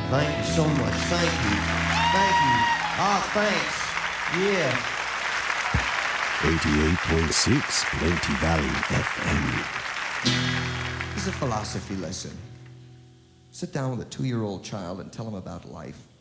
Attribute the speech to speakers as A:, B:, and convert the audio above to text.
A: Thank you so much. Thank you. Thank you. Ah, thanks. Yeah.
B: 88.6 Plenty Valley FM.
A: This is a philosophy lesson. Sit down with a 2-year-old child and tell him about life.